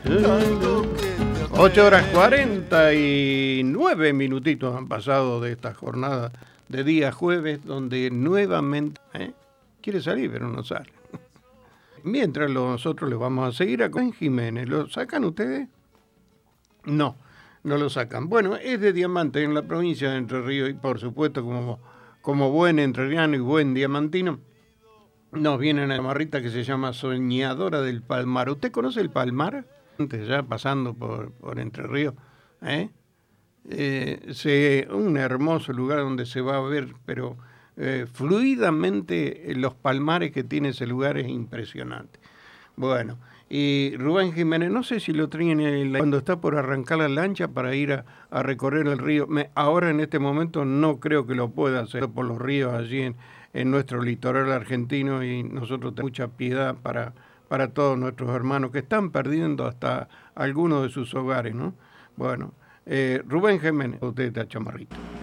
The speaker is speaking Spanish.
8:49 minutitos han pasado de esta jornada de día jueves, donde nuevamente quiere salir, pero no sale. Mientras nosotros le vamos a seguir a Juan Jiménez. ¿Lo sacan ustedes? No, no lo sacan. Bueno, es de Diamante, en la provincia de Entre Ríos, y por supuesto, como buen entrerriano y buen diamantino, nos viene una chamarrita que se llama Soñadora del Palmar. ¿Usted conoce el Palmar? Antes, ya pasando por Entre Ríos, un hermoso lugar donde se va a ver, pero fluidamente los palmares que tiene ese lugar es impresionante. Bueno, y Rubén Jiménez, no sé si lo traen cuando está por arrancar la lancha para ir a recorrer el río. Ahora en este momento no creo que lo pueda hacer por los ríos allí en nuestro litoral argentino, y nosotros tenemos mucha piedad para todos nuestros hermanos que están perdiendo hasta algunos de sus hogares, ¿no? Bueno, Rubén Jiménez, usted está chamarrito.